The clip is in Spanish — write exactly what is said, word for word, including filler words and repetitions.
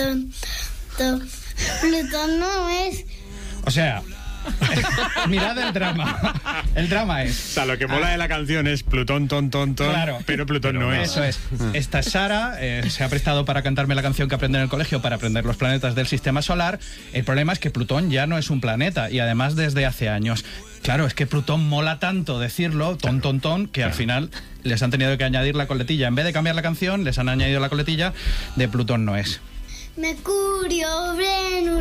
ton, ton. Plutón no es. O sea, mirad el drama. El drama es... O sea, lo que mola de la canción es Plutón, ton, ton, ton, Claro. pero Plutón Pero no es. Eso es. Esta es Sara, eh, se ha prestado para cantarme la canción que aprende en el colegio para aprender los planetas del sistema solar. El problema es que Plutón ya no es un planeta y además desde hace años. Claro, es que Plutón mola tanto decirlo, ton, ton, ton, que al final les han tenido que añadir la coletilla. En vez de cambiar la canción, les han añadido la coletilla de Plutón no es. Mercurio, Venus.